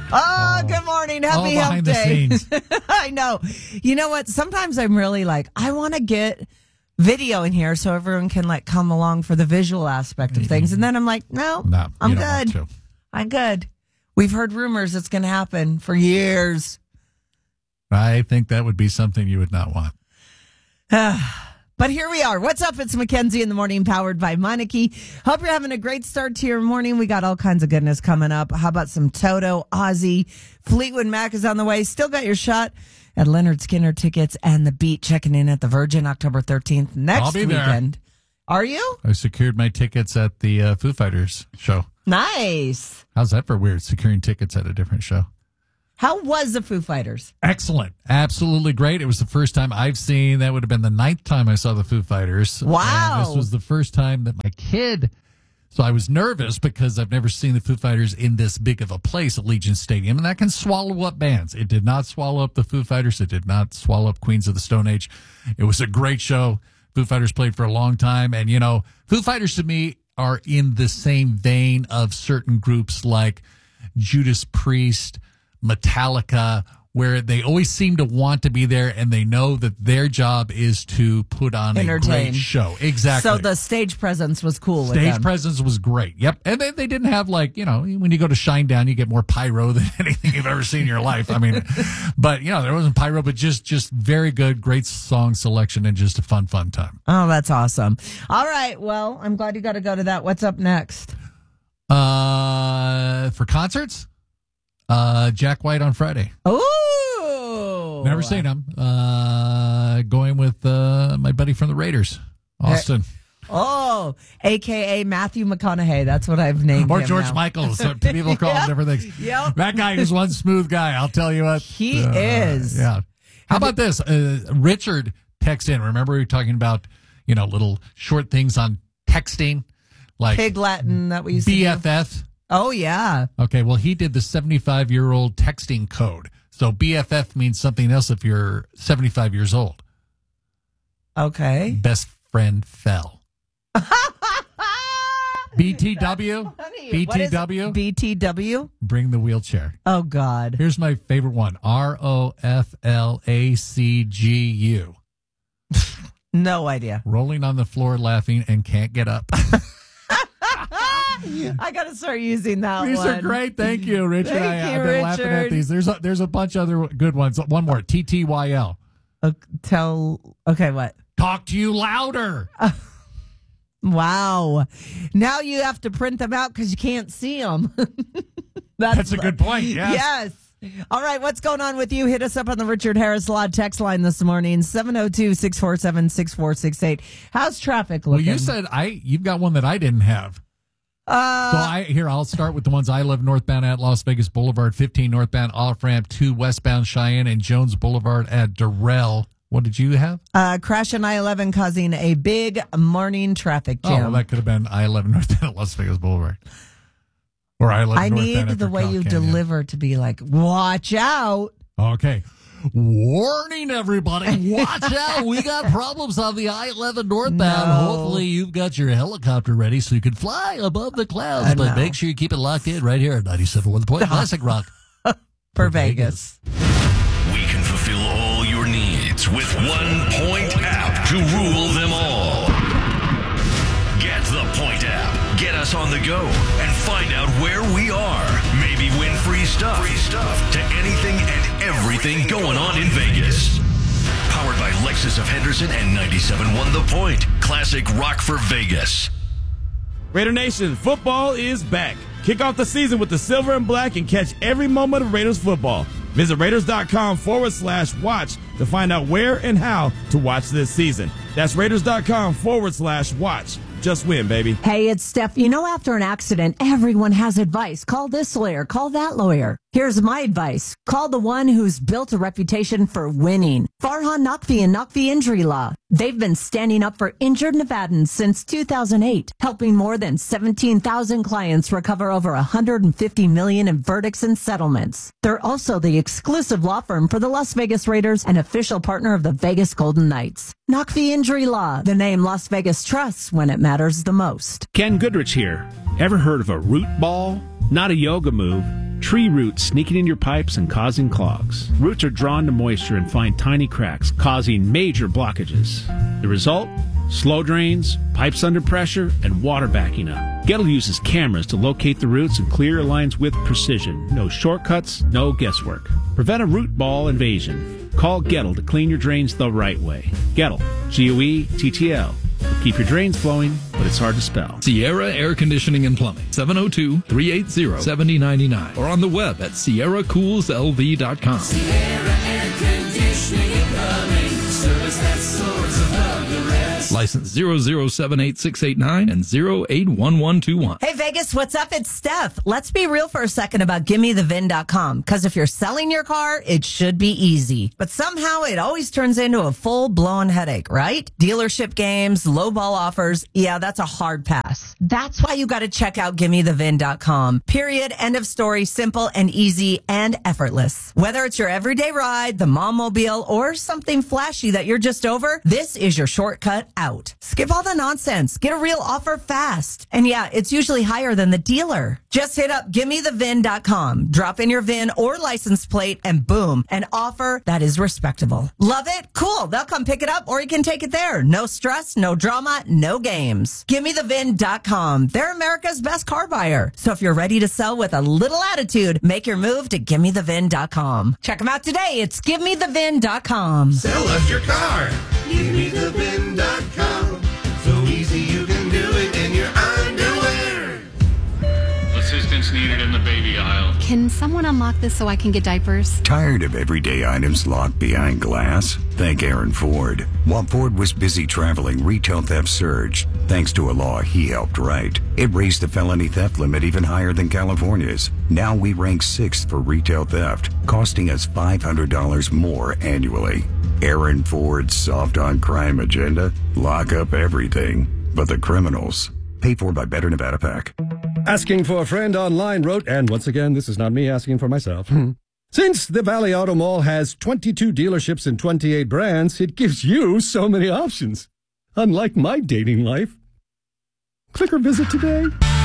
Oh, good morning. Happy Hump Day. I know. You know what? Sometimes I'm really like, I want to get video in here so everyone can like come along for the visual aspect of things. And then I'm like, no, I'm good. I'm good. We've heard rumors it's going to happen for years. I think that would be something you would not want. But here we are. What's up? It's Mackenzie in the morning, powered by Meineke. Hope you're having a great start to your morning. We got all kinds of goodness coming up. How about some Toto, Ozzy, Fleetwood Mac is on the way. Still got your shot at Leonard Skinner tickets and the Beat checking in at the Virgin October 13th next weekend. There. Are you? I secured my tickets at the Foo Fighters show. Nice. How's that for weird? Securing tickets at a different show. How was the Foo Fighters? Excellent. Absolutely great. It was the first time I've seen, that would have been the 9th time I saw the Foo Fighters. Wow. And this was the first time that my kid, so I was nervous because I've never seen the Foo Fighters in this big of a place, Allegiant Stadium, and that can swallow up bands. It did not swallow up the Foo Fighters. It did not swallow up Queens of the Stone Age. It was a great show. Foo Fighters played for a long time. And, you know, Foo Fighters to me are in the same vein of certain groups like Judas Priest, Metallica, where they always seem to want to be there and they know that their job is to put on a great show. Exactly. So the stage presence was cool. Stage presence was great. Yep. And they didn't have like, you know, when you go to Shinedown, you get more pyro than anything you've ever seen in your life. I mean, but, you know, there wasn't pyro, but just very good, great song selection and just a fun time. Oh, that's awesome. All right. Well, I'm glad you got to go to that. What's up next? For concerts? Jack White on Friday. Oh, never seen him. Going with my buddy from the Raiders, Austin. Oh, a.k.a. Matthew McConaughey. That's what I've named or him George now. Michaels. People call him different things. Yep. That guy is one smooth guy. I'll tell you what. He is. Yeah. How about this? Richard texts in. Remember we were talking about, you know, little short things on texting, like Pig Latin that we used BFF. to do. Oh, yeah. Okay, well, he did the 75-year-old texting code. So BFF means something else if you're 75 years old. Okay. Best friend fell. BTW? BTW? BTW? Bring the wheelchair. Oh, God. Here's my favorite one. ROFLACGU. No idea. Rolling on the floor laughing and can't get up. I got to start using that These one. are great. Thank you, Richard. I've been laughing at these. There's a bunch of other good ones. One more. TTYL. Okay, what? Talk to you louder. Wow. Now you have to print them out because you can't see them. That's a good point. Yes. All right, what's going on with you? Hit us up on the Richard Harris Law text line this morning, 702-647-6468. How's traffic looking? Well, you said you've got one that I didn't have. I'll start with the ones I live northbound at Las Vegas Boulevard, 15 northbound off-ramp, 2 westbound Cheyenne and Jones Boulevard at Durrell. What did you have? Crash on I-11 causing a big morning traffic jam. Oh, well, that could have been I-11 northbound at Las Vegas Boulevard. Or I-11 I need northbound the way you deliver to be like, watch out. Okay. Warning, everybody. Watch out. We got problems on the I-11 northbound. No. Hopefully you've got your helicopter ready so you can fly above the clouds. But make sure you keep it locked in right here at 97.1 The Point Classic Rock. For Vegas. We can fulfill all your needs with 1 Point app to rule them all. Get the Point app. Get us on the go and find out where we are. Maybe win free stuff to anything and everything going on in Vegas. Powered by Lexus of Henderson and 97.1 The Point. Classic rock for Vegas. Raider Nation, football is back. Kick off the season with the silver and black and catch every moment of Raiders football. Visit Raiders.com/watch to find out where and how to watch this season. That's Raiders.com/watch. Just win, baby. Hey, it's Steph. You know, after an accident, everyone has advice. Call this lawyer, call that lawyer. Here's my advice. Call the one who's built a reputation for winning. Farhan Naqvi and Naqvi Injury Law. They've been standing up for injured Nevadans since 2008, helping more than 17,000 clients recover over $150 million in verdicts and settlements. They're also the exclusive law firm for the Las Vegas Raiders and official partner of the Vegas Golden Knights. Naqvi Injury Law, the name Las Vegas trusts when it matters the most. Ken Goodrich here. Ever heard of a root ball? Not a yoga move. Tree roots sneaking in your pipes and causing clogs. Roots are drawn to moisture and find tiny cracks, causing major blockages. The result? Slow drains, pipes under pressure, and water backing up. Gettle uses cameras to locate the roots and clear your lines with precision. No shortcuts, no guesswork. Prevent a root ball invasion. Call Gettle to clean your drains the right way. Gettle, G-O-E-T-T-L. Keep your drains flowing, but it's hard to spell. Sierra Air Conditioning and Plumbing, 702-380-7099, or on the web at sierracoolslv.com. Sierra Air Conditioning and Plumbing, service that soars above the rest. License 0078689 and 081121. Hey, Vegas, what's up? It's Steph. Let's be real for a second about GimmeTheVin.com, because if you're selling your car, it should be easy. But somehow it always turns into a full-blown headache, right? Dealership games, lowball offers. Yeah, that's a hard pass. That's why you got to check out GimmeTheVin.com. Period. End of story. Simple and easy and effortless. Whether it's your everyday ride, the mom-mobile, or something flashy that you're just over, this is your shortcut out. Skip all the nonsense. Get a real offer fast. And yeah, it's usually higher than the dealer. Just hit up GimmeTheVin.com. Drop in your VIN or license plate and boom, an offer that is respectable. Love it? Cool. They'll come pick it up or you can take it there. No stress, no drama, no games. GimmeTheVin.com. They're America's best car buyer. So if you're ready to sell with a little attitude, make your move to GimmeTheVin.com. Check them out today. It's GimmeTheVin.com. Sell us your car. GimmeTheVin.com. So easy you can do it in your underwear. Assistance needed in the baby aisle. Can someone unlock this so I can get diapers? Tired of everyday items locked behind glass? Thank Aaron Ford. While Ford was busy traveling, retail theft surged. Thanks to a law he helped write. It raised the felony theft limit even higher than California's. Now we rank 6th for retail theft, costing us $500 more annually. Aaron Ford's soft on crime agenda? Lock up everything but the criminals. Paid for by Better Nevada PAC. Asking for a friend online wrote, and once again, this is not me asking for myself. Since the Valley Auto Mall has 22 dealerships and 28 brands, it gives you so many options. Unlike my dating life. Click or visit today.